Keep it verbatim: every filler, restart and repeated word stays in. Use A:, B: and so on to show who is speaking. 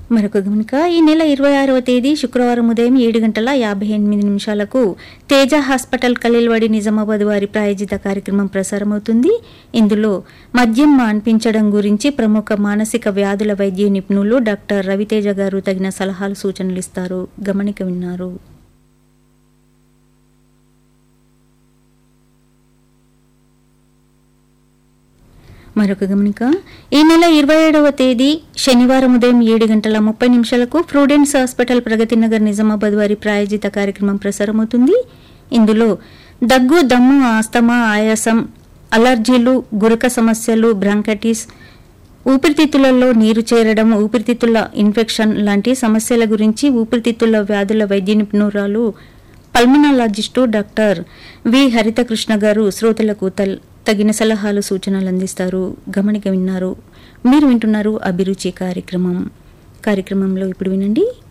A: మరొక గమనిక, ఈ నెల ఇరవై ఆరవ తేదీ శుక్రవారం ఉదయం ఏడు గంటల యాభై ఎనిమిది నిమిషాలకు తేజ హాస్పిటల్ ఖలీల్వాడి నిజామాబాద్ వారి ప్రాయోజిత కార్యక్రమం ప్రసారమవుతుంది. ఇందులో మద్యం మాన్పించడం గురించి ప్రముఖ మానసిక వ్యాధుల వైద్య నిపుణులు డాక్టర్ రవితేజ గారు తగిన సలహాలు సూచనలు ఇస్తారు. గమనిక విన్నారు. మరొక గమనిక, ఈ నెల ఇరవై ఏడవ తేదీ శనివారం ఉదయం ఏడు గంటల ముప్పై నిమిషాలకు ప్రూడెన్స్ హాస్పిటల్ ప్రగతి నగర్ నిజామాబాద్ వారి ప్రాయోజిత కార్యక్రమం ప్రసారమవుతుంది. ఇందులో దగ్గు, దమ్ము, ఆస్తమా, ఆయాసం, అలర్జీలు, గురక సమస్యలు, బ్రాంకైటిస్, ఊపిరితిత్తులలో నీరు చేరడం, ఊపిరితిత్తుల ఇన్ఫెక్షన్ లాంటి సమస్యల గురించి ఊపిరితిత్తుల వ్యాధుల వైద్య నిపుణురాలు పల్మనాలజిస్టు డాక్టర్ వి హరితకృష్ణ గారు శ్రోతలకు తల్ తగిన సలహాలు సూచనలు అందిస్తారు. గమనిక విన్నారు. మీరు వింటున్నారు అభిరుచి కార్యక్రమం. కార్యక్రమంలో ఇప్పుడు వినండి